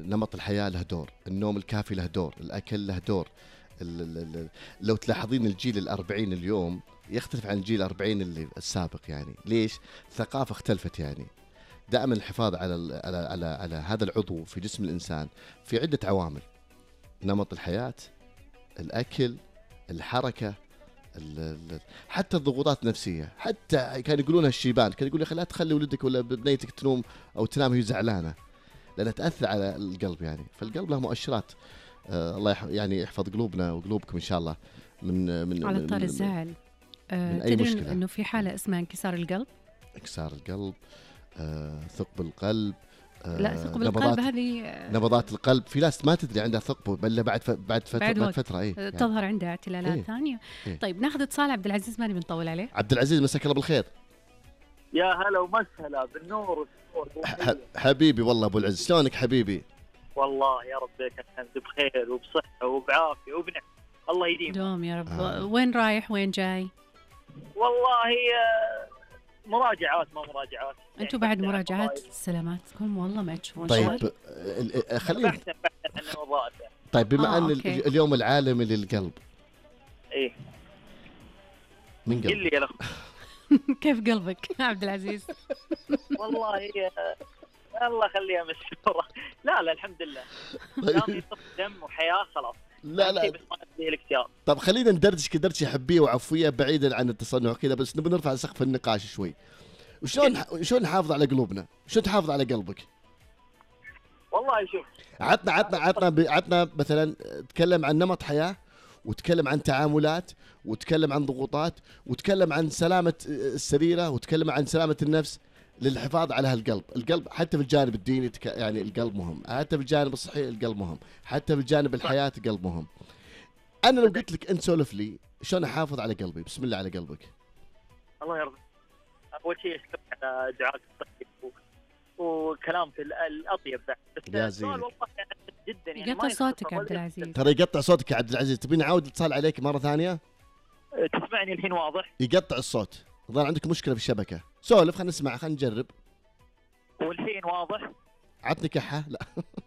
نمط الحياة له دور، النوم الكافي له دور، الأكل له دور. لو تلاحظين الجيل ال40 اليوم يختلف عن الجيل ال40 اللي السابق. يعني ليش؟ الثقافة اختلفت. يعني دائما الحفاظ على هذا العضو في جسم الإنسان في عدة عوامل: نمط الحياة، الأكل، الحركة، حتى الضغوطات النفسية. حتى كانوا يقولونها الشيبان، كانوا يقولوا لا تخلي ولدك ولا بنيتك تنوم أو تنام وهي زعلانة، لأنها تأثر على القلب. يعني فالقلب له مؤشرات. الله يعني يحفظ قلوبنا وقلوبكم إن شاء الله من على طار الزعل. من أي تدري مشكلة. إنه في حالة اسمها انكسار القلب. انكسار القلب، ثقب القلب. لا، ثقب القلب هذه نبضات القلب. في ناس ما تدري عندها ثقب بل بعد فترة إيه يعني. تظهر عندها اعتلالات ثانية. إيه؟ طيب ناخذ اتصال عبد العزيز، ماني بنطول عليه. عبد العزيز مساك الله بالخير. يا هلا ومسهلا بالنور والسرور. حبيبي والله ابو العز، شلونك حبيبي؟ والله يا رب انت بخير وبصحه وبعافيه وبنعم، الله يديم دوم يا رب. وين رايح وين جاي؟ والله مراجعات ما مراجعات. انتم بعد مراجعات؟ سلاماتكم والله ما تشوفون. طيب خلينا بحثا عن الوظائف. طيب بما ان أوكي. اليوم العالمي للقلب، ايه من قلب قل لي يا اخ. كيف قلبك عبد العزيز؟ والله الله خليها مستوره. لا الحمد لله، دام يصف دم وحياه خلاص. لا بس ما ادري الاكتئاب. طب خلينا ندردش كدردشه حبيه وعفويه بعيدا عن التصنع كذا، بس نبي نرفع سقف النقاش شوي. وشلون نحافظ على قلوبنا؟ شلون تحافظ على قلبك؟ والله شوف، عطنا مثلا تكلم عن نمط حياه، وتكلم عن تعاملات، وتكلم عن ضغوطات، وتكلم عن سلامة السريرة، وتكلم عن سلامة النفس للحفاظ على هالقلب. القلب حتى في الجانب الديني يعني القلب مهم، حتى في الجانب الصحي القلب مهم، حتى في الجانب الحياة القلب مهم. أنا لو قلت لك أنت سولف لي شلون أحافظ على قلبي، بسم الله على قلبك. الله يرضى. أول شيء أشكرك على دعائك الطيب وكلامك الأطيب ذا. بس السؤال والله جدا يعني يقطع صوتك عبد العزيز. ترى يقطع صوتك يا عبد العزيز، تبيني أعود الاتصال عليك مرة ثانية؟ تسمعني الحين واضح؟ يقطع الصوت، ظل عندك مشكلة في الشبكة. سولف، خلينا نسمع، خلينا نجرب. والحين واضح؟ عطني كحة. لا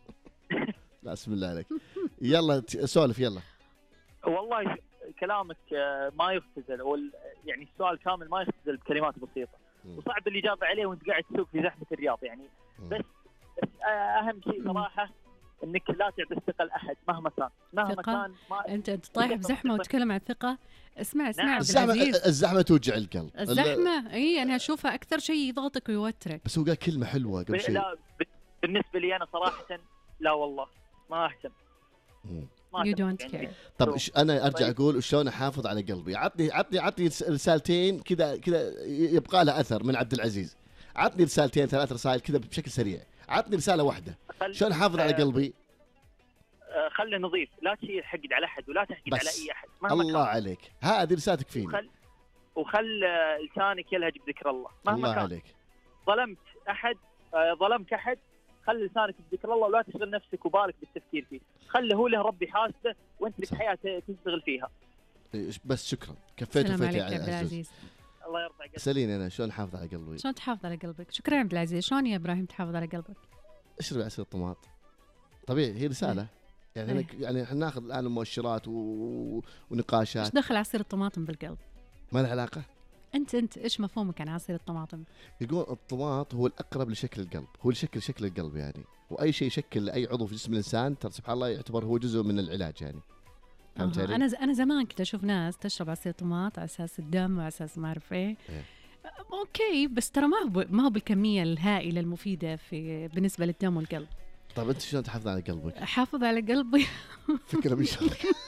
لا بسم الله عليك. يلا سولف يلا. والله كلامك ما يختزل، يعني السؤال كامل ما يختزل بكلمات بسيطة، وصعب الإجابة عليه وانت قاعد تسوق في زحمة الرياض يعني. بس أهم شيء صراحة انك لا تعطي الثقة لأحد مهما كان ما انت طايح بزحمة وتتكلم عن الثقة. اسمع عبد العزيز، الزحمة توجع القلب. الزحمة اي انا اشوفها اكثر شيء يضغطك ويوترك. بس هو قال كلمة حلوة قبل شيء. لا بالنسبة لي انا صراحة لا والله ما اهتم. You don't care. طب انا ارجع اقول شلون احافظ على قلبي. عطني رسالتين كذا يبقى لها اثر من عبد العزيز. عطني رسالتين 3 رسائل كذا بشكل سريع. عطني رسالة واحدة شلون احافظ على قلبي. خلي نظيف، لا تحقد على احد ولا تحقد على اي احد. الله عليك، هذه رسالتك فيني. وخل لسانك يلهج بذكر الله مهما الله كان. عليك. ظلمك احد، خلي لسانك بذكر الله ولا تشغل نفسك وبالك بالتفكير فيه. خله هو له ربي حاسبه وانت لك حياة تشتغل فيها. بس شكرا، كفيت وفيت يا عبد العزيز. الله يرضى عليك. سأليني انا شلون احافظ على قلبي. شلون تحافظ على قلبك؟ شكرا عبد العزيز. شلون يا ابراهيم تحافظ على قلبك؟ اشرب عصير الطماط. طبيعي هي رسالة. يعني احنا ناخذ الان مؤشرات ونقاشات. ايش دخل عصير الطماطم بالقلب؟ ما له علاقة. انت ايش مفهومك عن عصير الطماطم؟ يقول الطماط هو الاقرب لشكل القلب، هو اللي شكل القلب يعني، واي شيء يشكل اي عضو في جسم الانسان ترى سبحان الله يعتبر هو جزء من العلاج يعني. فهمت علي؟ انا زمان كنت اشوف ناس تشرب عصير طماط على اساس الدم وعلى اساس ما اعرف ايه. اوكي بس ترى ما هو بالكميه الهائله المفيده بالنسبه للدم والقلب. طيب انت شلون تحافظ على قلبك؟ احافظ على قلبي فكره مش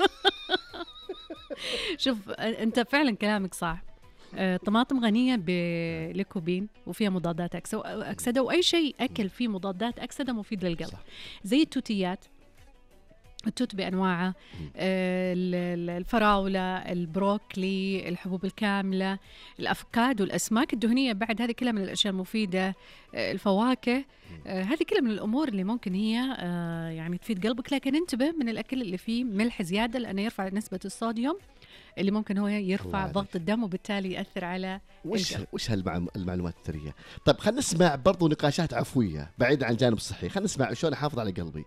شوف انت فعلا كلامك صح. طماطم غنيه بالليكوبين وفيها مضادات اكسده، واي شيء اكل فيه مضادات اكسده مفيد للقلب. صح. زي التوتيات، التوت بأنواعه، الفراولة، البروكلي، الحبوب الكاملة، الأفوكادو، الأسماك الدهنية بعد، هذه كلها من الأشياء المفيدة. الفواكه، هذه كلها من الأمور اللي ممكن هي يعني تفيد قلبك. لكن انتبه من الأكل اللي فيه ملح زيادة، لأنه يرفع نسبة الصوديوم اللي ممكن هو يرفع ضغط الدم وبالتالي يأثر على وش هالمعلومات الثرية. طيب خلينا نسمع برضو نقاشات عفوية بعيد عن الجانب الصحي. خلينا نسمع شلون أحافظ على قلبي.